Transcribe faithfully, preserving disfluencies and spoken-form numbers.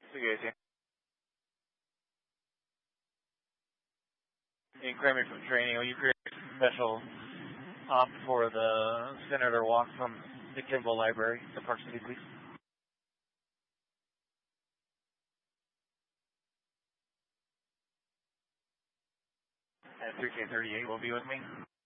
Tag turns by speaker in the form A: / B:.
A: See you guys. You can clear me from training. Will you create a special op for the Senator walk from the Kimball Library, the Park City, please? And three K thirty-eight will be with me.